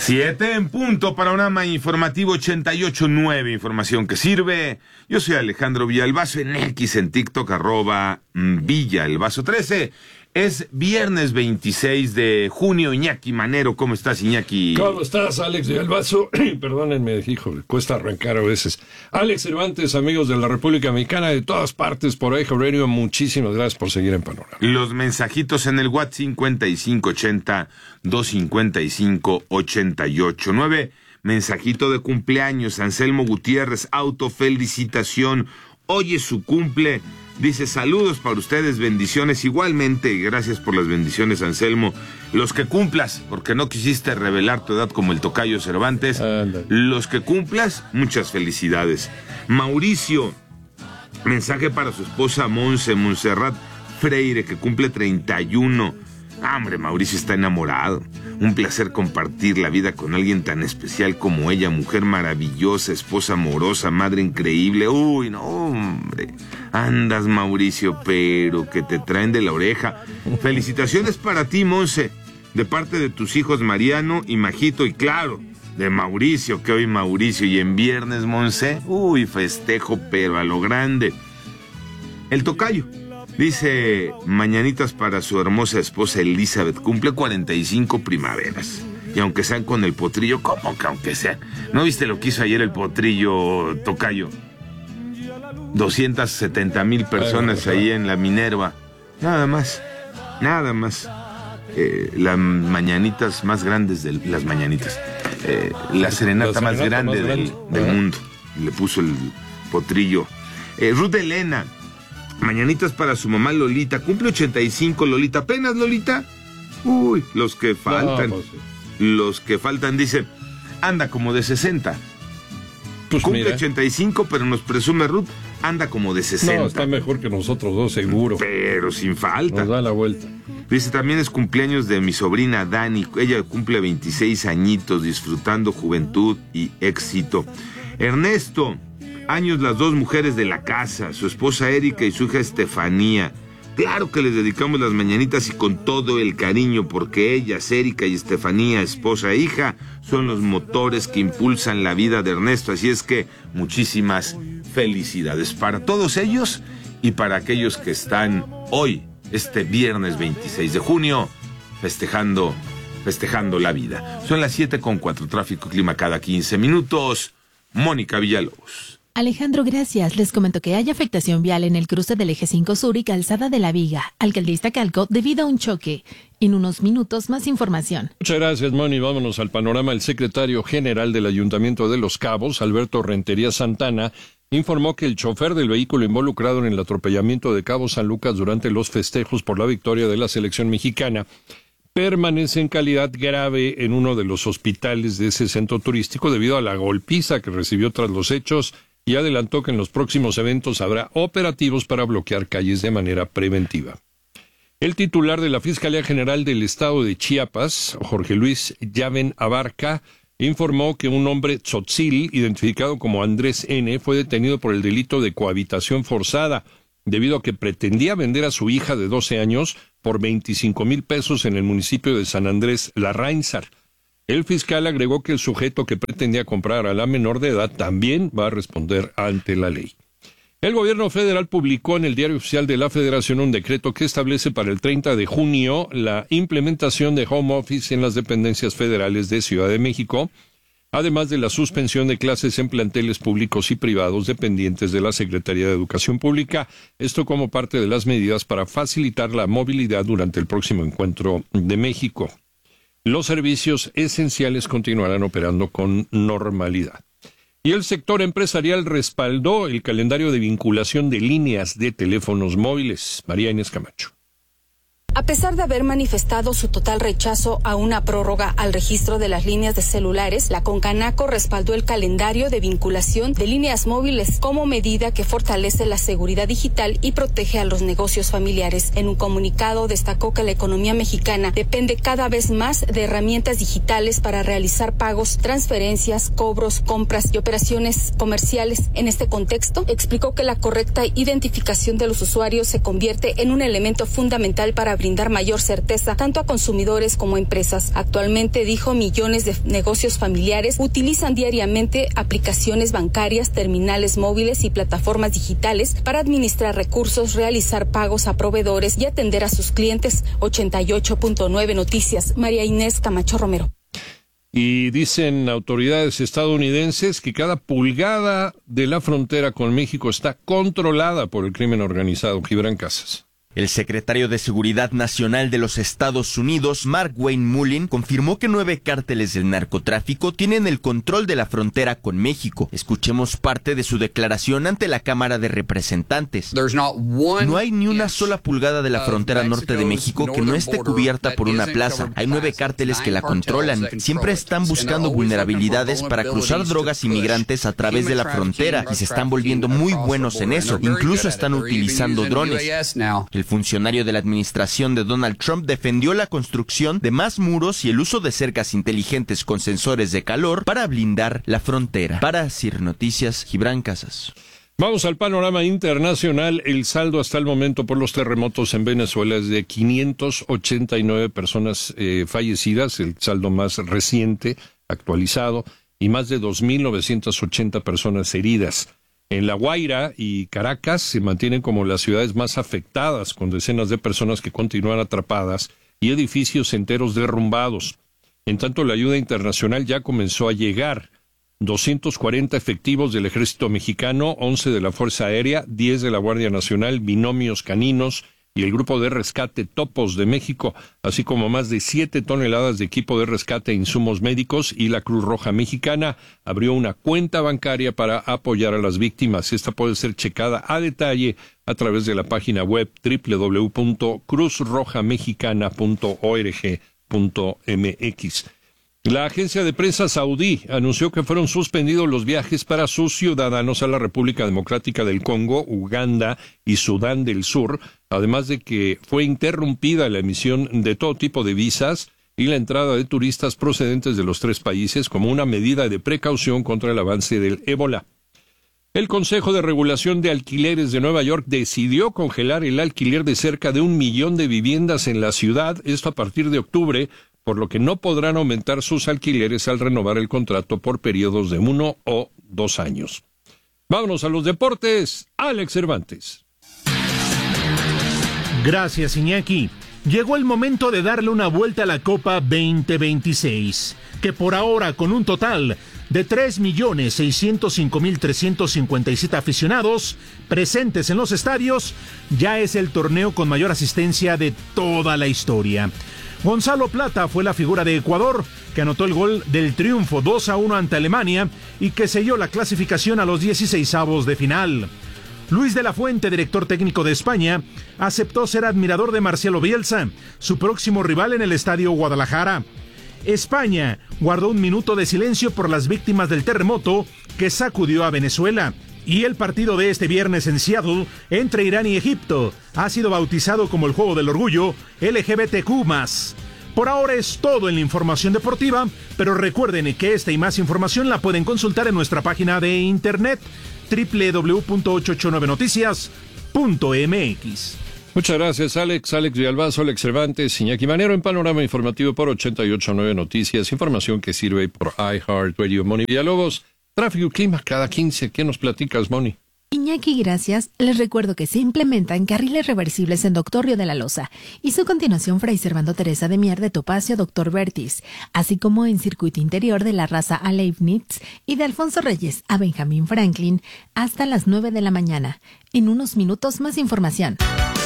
7 en punto, Panorama Informativo 88.9, información que sirve. Yo soy Alejandro Villalbazo, en X, en TikTok, @Villalbazo13. Es viernes 26 de junio. Iñaki Manero, ¿cómo estás, Iñaki? ¿Cómo estás, Alex Villalbazo? Perdónenme, hijo, cuesta arrancar a veces. Alex Cervantes, amigos de la República Mexicana, de todas partes, por ahí, Radio, muchísimas gracias por seguir en Panorama. Los mensajitos en el WhatsApp 5580-255-88.9. Mensajito de cumpleaños, Anselmo Gutiérrez, autofelicitación. Hoy es su cumple. Dice, saludos para ustedes, bendiciones. Igualmente, gracias por las bendiciones, Anselmo. Los que cumplas, porque no quisiste revelar tu edad como el tocayo Cervantes. Los que cumplas, muchas felicidades. Mauricio, mensaje para su esposa Montserrat Freire, que cumple 31. Hombre, Mauricio está enamorado. Un placer compartir la vida con alguien tan especial como ella, mujer maravillosa, esposa amorosa, madre increíble. Uy, no, hombre. Andas, Mauricio, pero que te traen de la oreja. Felicitaciones para ti, Monse, de parte de tus hijos Mariano y Majito, y claro, de Mauricio, que hoy Mauricio, y en viernes, Monse, uy, festejo, pero a lo grande. El tocayo dice, mañanitas para su hermosa esposa Elizabeth, cumple 45 primaveras. Y aunque sean con el potrillo, ¿cómo que aunque sean? ¿No viste lo que hizo ayer el potrillo, tocayo? 270,000 personas ahí en la Minerva. Nada más. Las mañanitas más grandes las mañanitas. La serenata más grande del mundo. Le puso el potrillo. Ruth Elena, mañanitas para su mamá Lolita. Cumple 85, Lolita. ¿Apenas, Lolita? Uy, los que faltan. Los que faltan, dice, anda como de 60. Pues cumple mira. 85, pero nos presume Ruth, anda como de 60. No, está mejor que nosotros dos, seguro. Pero sin falta. Nos da la vuelta. Dice, también es cumpleaños de mi sobrina Dani. Ella cumple 26 añitos, disfrutando juventud y éxito. Ernesto, años las dos mujeres de la casa, su esposa Erika y su hija Estefanía. Claro que les dedicamos las mañanitas y con todo el cariño, porque ellas, Erika y Estefanía, esposa e hija, son los motores que impulsan la vida de Ernesto. Así es que muchísimas felicidades para todos ellos y para aquellos que están hoy, este viernes 26 de junio, festejando la vida. Son las 7:04, tráfico, clima cada 15 minutos. Mónica Villalobos. Alejandro, gracias. Les comento que hay afectación vial en el cruce del Eje 5 Sur y Calzada de la Viga, Alcaldía Iztacalco, debido a un choque. En unos minutos, más información. Muchas gracias, Moni. Vámonos al panorama. El secretario general del Ayuntamiento de Los Cabos, Alberto Rentería Santana, informó que el chofer del vehículo involucrado en el atropellamiento de Cabo San Lucas durante los festejos por la victoria de la selección mexicana permanece en calidad grave en uno de los hospitales de ese centro turístico debido a la golpiza que recibió tras los hechos, y adelantó que en los próximos eventos habrá operativos para bloquear calles de manera preventiva. El titular de la Fiscalía General del Estado de Chiapas, Jorge Luis Llaven Abarca, informó que un hombre tzotzil, identificado como Andrés N., fue detenido por el delito de cohabitación forzada, debido a que pretendía vender a su hija de 12 años por 25,000 pesos en el municipio de San Andrés Larráinzar. El fiscal agregó que el sujeto que pretendía comprar a la menor de edad también va a responder ante la ley. El gobierno federal publicó en el Diario Oficial de la Federación un decreto que establece para el 30 de junio la implementación de home office en las dependencias federales de Ciudad de México, además de la suspensión de clases en planteles públicos y privados dependientes de la Secretaría de Educación Pública, esto como parte de las medidas para facilitar la movilidad durante el próximo encuentro de México. Los servicios esenciales continuarán operando con normalidad. Y el sector empresarial respaldó el calendario de vinculación de líneas de teléfonos móviles. María Inés Camacho. A pesar de haber manifestado su total rechazo a una prórroga al registro de las líneas de celulares, la Concanaco respaldó el calendario de vinculación de líneas móviles como medida que fortalece la seguridad digital y protege a los negocios familiares. En un comunicado destacó que la economía mexicana depende cada vez más de herramientas digitales para realizar pagos, transferencias, cobros, compras y operaciones comerciales. En este contexto, explicó que la correcta identificación de los usuarios se convierte en un elemento fundamental para brindar brindar mayor certeza tanto a consumidores como a empresas. Actualmente, dijo, millones de negocios familiares utilizan diariamente aplicaciones bancarias, terminales móviles y plataformas digitales para administrar recursos, realizar pagos a proveedores y atender a sus clientes. 88.9 Noticias, María Inés Camacho Romero. Y dicen autoridades estadounidenses que cada pulgada de la frontera con México está controlada por el crimen organizado. Gibran Casas. El secretario de Seguridad Nacional de los Estados Unidos, Mark Wayne Mullin, confirmó que 9 cárteles del narcotráfico tienen el control de la frontera con México. Escuchemos parte de su declaración ante la Cámara de Representantes. No hay ni una sola pulgada de la frontera norte de México que no esté cubierta por una plaza. Hay 9 cárteles que la controlan. Siempre están buscando vulnerabilidades para cruzar drogas y migrantes a través de la frontera y se están volviendo muy buenos en eso. Incluso están utilizando drones. El funcionario de la administración de Donald Trump defendió la construcción de más muros y el uso de cercas inteligentes con sensores de calor para blindar la frontera. Para CIR Noticias, Gibran Casas. Vamos al panorama internacional. El saldo hasta el momento por los terremotos en Venezuela es de 589 personas fallecidas, el saldo más reciente, actualizado, y más de 2.980 personas heridas. En La Guaira y Caracas se mantienen como las ciudades más afectadas, con decenas de personas que continúan atrapadas y edificios enteros derrumbados. En tanto, la ayuda internacional ya comenzó a llegar. 240 efectivos del Ejército Mexicano, 11 de la Fuerza Aérea, 10 de la Guardia Nacional, binomios caninos y el Grupo de Rescate Topos de México, así como más de 7 toneladas de equipo de rescate e insumos médicos, y la Cruz Roja Mexicana abrió una cuenta bancaria para apoyar a las víctimas. Esta puede ser checada a detalle a través de la página web www.cruzrojamexicana.org.mx. La agencia de prensa saudí anunció que fueron suspendidos los viajes para sus ciudadanos a la República Democrática del Congo, Uganda y Sudán del Sur, además de que fue interrumpida la emisión de todo tipo de visas y la entrada de turistas procedentes de los 3 países como una medida de precaución contra el avance del ébola. El Consejo de Regulación de Alquileres de Nueva York decidió congelar el alquiler de cerca de 1 millón de viviendas en la ciudad, esto a partir de octubre, por lo que no podrán aumentar sus alquileres al renovar el contrato por periodos de 1 o 2 años. Vámonos a los deportes. Alex Cervantes. Gracias, Iñaki. Llegó el momento de darle una vuelta a la Copa 2026, que por ahora, con un total de 3.605.357 aficionados presentes en los estadios, ya es el torneo con mayor asistencia de toda la historia. Gonzalo Plata fue la figura de Ecuador, que anotó el gol del triunfo 2-1 ante Alemania y que selló la clasificación a los 16avos de final. Luis de la Fuente, director técnico de España, aceptó ser admirador de Marcelo Bielsa, su próximo rival en el Estadio Guadalajara. España guardó un minuto de silencio por las víctimas del terremoto que sacudió a Venezuela. Y el partido de este viernes en Seattle, entre Irán y Egipto, ha sido bautizado como el Juego del Orgullo LGBTQ+. Por ahora es todo en la información deportiva, pero recuerden que esta y más información la pueden consultar en nuestra página de internet www.889noticias.mx. Muchas gracias, Alex Villalbazo, Alex Cervantes, Iñaki Manero en Panorama Informativo por 889 Noticias, información que sirve por iHeartRadio. Moni Villalobos, tráfico y clima cada 15. ¿Qué nos platicas, Moni? Iñaki, gracias. Les recuerdo que se implementan carriles reversibles en Doctor Río de la Loza y su continuación Fray Servando Teresa de Mier de Topacio Doctor Vertis, así como en circuito interior de la raza a Leibniz y de Alfonso Reyes a Benjamín Franklin hasta las 9 de la mañana. En unos minutos más información.